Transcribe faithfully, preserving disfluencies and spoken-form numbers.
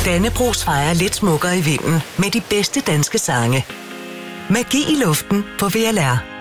Dannebrogs fejrer lidt smukkere i vinden med de bedste danske sange. Magi i luften på V L R.